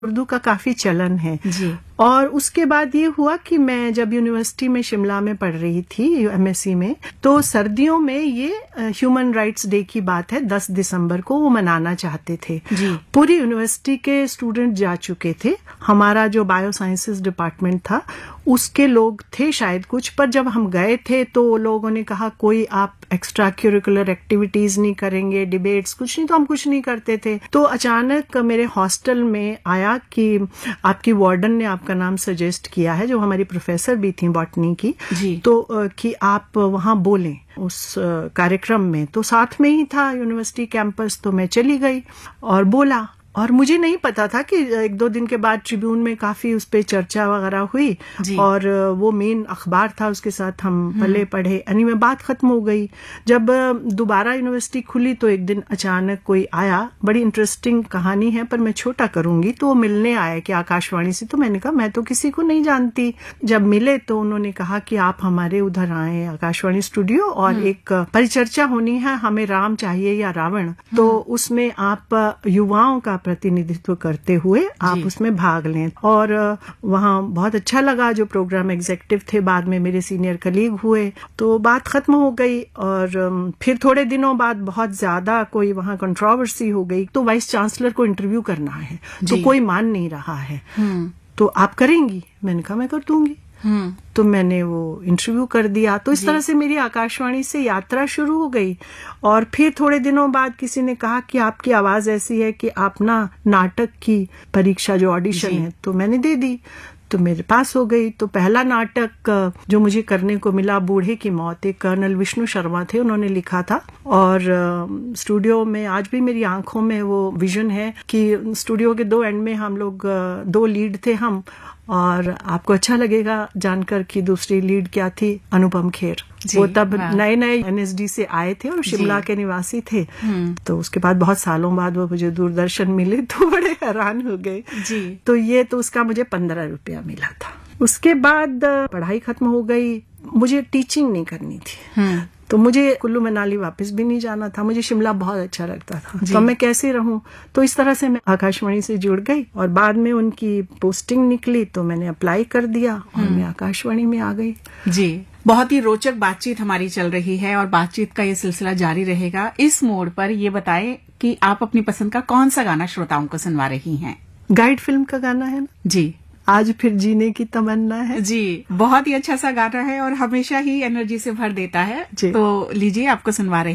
उर्दू का काफी चलन है जी। और उसके बाद ये हुआ कि मैं जब यूनिवर्सिटी में शिमला में पढ़ रही थी एमएससी में, तो सर्दियों में ये ह्यूमन राइट्स डे की बात है, 10 दिसंबर को वो मनाना चाहते थे जी। पूरी यूनिवर्सिटी के स्टूडेंट जा चुके थे। हमारा जो बायो साइंसेस डिपार्टमेंट था उसके लोग थे शायद कुछ, पर जब हम गए थे तो लोगों ने कहा कोई आप एक्स्ट्रा करिकुलर एक्टिविटीज नहीं करेंगे, डिबेट्स कुछ नहीं, तो हम कुछ नहीं करते थे। तो अचानक मेरे हॉस्टल में आया कि आपकी वार्डन ने आपका नाम सजेस्ट किया है, जो हमारी प्रोफेसर भी थी बॉटनी की जी। तो कि आप वहां बोलें उस कार्यक्रम में। तो साथ में ही था यूनिवर्सिटी कैंपस, तो मैं चली गई और बोला। और मुझे नहीं पता था कि 1-2 दिन के बाद ट्रिब्यून में काफी उस पर चर्चा वगैरह हुई और वो मेन अखबार था, उसके साथ हम पले पढ़े। एनीवे बात खत्म हो गई। जब दोबारा यूनिवर्सिटी खुली तो एक दिन अचानक कोई आया, बड़ी इंटरेस्टिंग कहानी है पर मैं छोटा करूंगी। तो वो मिलने आया कि आकाशवाणी से, तो मैंने कहा मैं तो किसी को नहीं जानती। जब मिले तो उन्होंने कहा कि आप हमारे उधर आए आकाशवाणी स्टूडियो और एक परिचर्चा होनी है, हमें राम चाहिए या रावण, तो उसमें आप युवाओं का प्रतिनिधित्व करते हुए आप उसमें भाग लें। और वहाँ बहुत अच्छा लगा, जो प्रोग्राम एग्जीक्यूटिव थे बाद में मेरे सीनियर कलीग हुए। तो बात खत्म हो गई और फिर थोड़े दिनों बाद बहुत ज्यादा कोई वहाँ कंट्रोवर्सी हो गई। तो वाइस चांसलर को इंटरव्यू करना है तो कोई मान नहीं रहा है, तो आप करेंगी? मैंने कहा मैं कर दूंगी। तो मैंने वो इंटरव्यू कर दिया। तो इस तरह से मेरी आकाशवाणी से यात्रा शुरू हो गई। और फिर थोड़े दिनों बाद किसी ने कहा कि आपकी आवाज ऐसी है कि आप ना नाटक की परीक्षा जो ऑडिशन है, तो मैंने दे दी, तो मेरे पास हो गई। तो पहला नाटक जो मुझे करने को मिला, बूढ़े की मौत, एक कर्नल विष्णु शर्मा थे, उन्होंने लिखा था। और स्टूडियो में आज भी मेरी आंखों में वो विजन है कि स्टूडियो के 2 एंड में हम लोग 2 लीड थे हम, और आपको अच्छा लगेगा जानकर कि दूसरी लीड क्या थी, अनुपम खेर। वो तब नए नए एनएसडी से आए थे और शिमला के निवासी थे। तो उसके बाद बहुत सालों बाद वो मुझे दूरदर्शन मिले तो बड़े हैरान हो गए जी। तो ये तो उसका मुझे 15 रुपया मिला था। उसके बाद पढ़ाई खत्म हो गई, मुझे टीचिंग नहीं करनी थी। तो मुझे कुल्लू मनाली वापस भी नहीं जाना था, मुझे शिमला बहुत अच्छा लगता था। तो मैं कैसे रहूं? तो इस तरह से मैं आकाशवाणी से जुड़ गई और बाद में उनकी पोस्टिंग निकली तो मैंने अप्लाई कर दिया और मैं आकाशवाणी में आ गई जी। बहुत ही रोचक बातचीत हमारी चल रही है और बातचीत का ये सिलसिला जारी रहेगा। इस मोड़ पर ये बताएं कि आप अपनी पसंद का कौन सा गाना श्रोताओं को सुनवा रही हैं? गाइड फिल्म का गाना है ना जी, आज फिर जीने की तमन्ना है जी। बहुत ही अच्छा सा गाना है और हमेशा ही एनर्जी से भर देता है। तो लीजिए, आपको सुनवा रहे